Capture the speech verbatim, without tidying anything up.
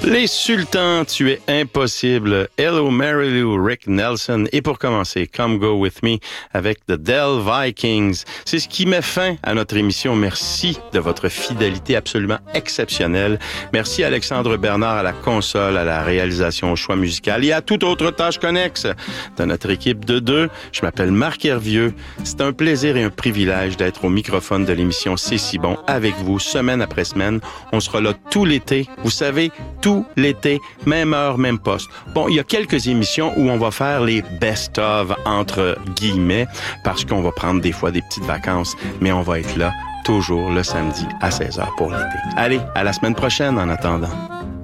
Les Sultans, tu es impossible. Hello Mary Lou, Rick Nelson. Et pour commencer, Come Go With Me avec The Dell Vikings. C'est ce qui met fin à notre émission. Merci de votre fidélité absolument exceptionnelle. Merci à Alexandre Bernard à la console, à la réalisation, au choix musical et à toute autre tâche connexe de notre équipe de deux. Je m'appelle Marc Hervieux. C'est un plaisir et un privilège d'être au microphone de l'émission C'est si bon avec vous, semaine après semaine. On sera là tout l'été. Vous savez, tout l'été, même heure, même poste. Bon, il y a quelques émissions où on va faire les best-of entre guillemets parce qu'on va prendre des fois des petites vacances, mais on va être là toujours le samedi à seize heures pour l'été. Allez, à la semaine prochaine en attendant.